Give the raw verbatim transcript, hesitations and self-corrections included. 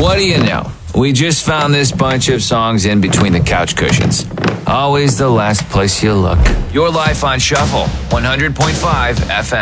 What do you know? We just found this bunch of songs in between the couch cushions. Always the last place you look. Your life on Shuffle, one hundred point five F M.